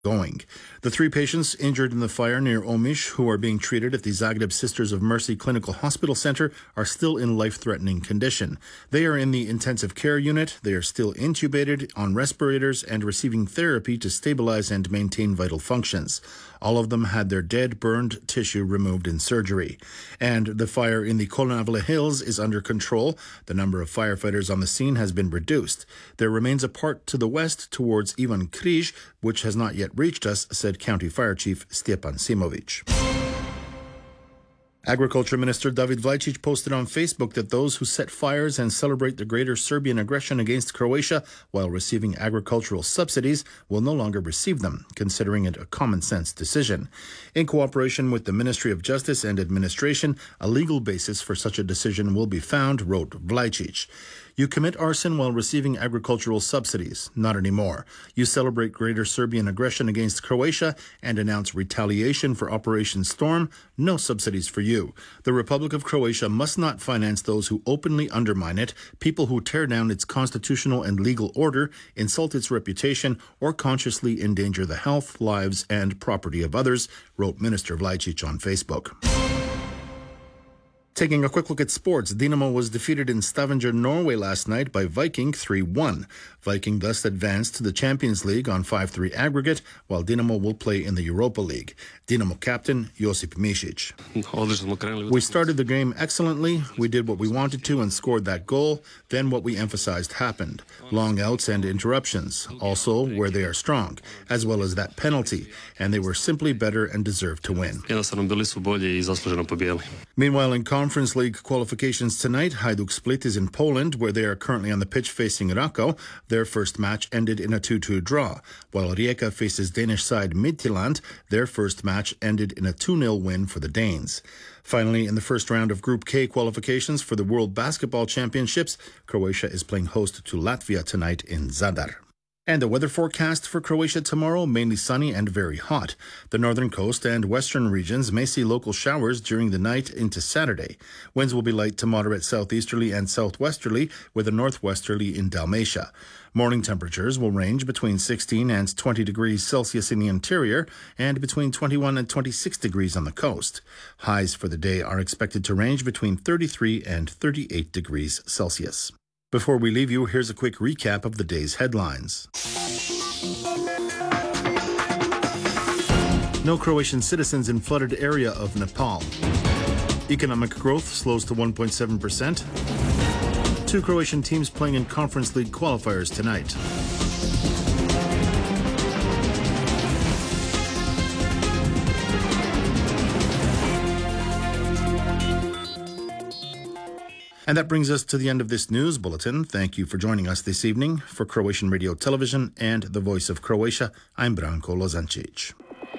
going. The 3 patients injured in the fire near Omiš, who are being treated at the Zagreb Sisters of Mercy Clinical Hospital Center, are still in life-threatening condition. They are in the intensive care unit. They are still intubated on respirators and receiving therapy to stabilize and maintain vital functions. All of them had their dead, burned tissue removed in surgery. And the fire in the Konavle Hills is under control. The number of firefighters on the scene has been reduced. There remains a part to the west towards Ivan Krij, which has not yet reached us, said County Fire Chief Stjepan Simovic. Agriculture Minister David Vlajcic posted on Facebook that those who set fires and celebrate the greater Serbian aggression against Croatia while receiving agricultural subsidies will no longer receive them, considering it a common-sense decision. In cooperation with the Ministry of Justice and Administration, a legal basis for such a decision will be found, wrote Vlajcic. You commit arson while receiving agricultural subsidies. Not anymore. You celebrate greater Serbian aggression against Croatia and announce retaliation for Operation Storm. No subsidies for you. The Republic of Croatia must not finance those who openly undermine it, people who tear down its constitutional and legal order, insult its reputation, or consciously endanger the health, lives, and property of others, wrote Minister Vlajcic on Facebook. Taking a quick look at sports, Dinamo was defeated in Stavanger, Norway last night by Viking 3-1. Viking thus advanced to the Champions League on 5-3 aggregate, while Dinamo will play in the Europa League. Dinamo captain Josip Mišić. We started the game excellently. We did what we wanted to and scored that goal. Then what we emphasized happened. Long outs and interruptions, also where they are strong, as well as that penalty. And they were simply better and deserved to win. Meanwhile, in Conference League qualifications tonight, Hajduk Split is in Poland, where they are currently on the pitch facing Rakow. Their first match ended in a 2-2 draw, while Rijeka faces Danish side Midtjylland. Their first match ended in a 2-0 win for the Danes. Finally, in the first round of Group K qualifications for the World Basketball Championships, Croatia is playing host to Latvia tonight in Zadar. And the weather forecast for Croatia tomorrow, mainly sunny and very hot. The northern coast and western regions may see local showers during the night into Saturday. Winds will be light to moderate southeasterly and southwesterly, with a northwesterly in Dalmatia. Morning temperatures will range between 16 and 20 degrees Celsius in the interior and between 21 and 26 degrees on the coast. Highs for the day are expected to range between 33 and 38 degrees Celsius. Before we leave you, here's a quick recap of the day's headlines. No Croatian citizens in flooded area of Nepal. Economic growth slows to 1.7%. 2 Croatian teams playing in Conference League qualifiers tonight. And that brings us to the end of this news bulletin. Thank you for joining us this evening. For Croatian Radio Television and the Voice of Croatia, I'm Branko Lozancic.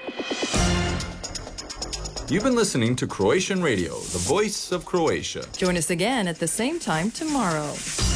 You've been listening to Croatian Radio, the Voice of Croatia. Join us again at the same time tomorrow.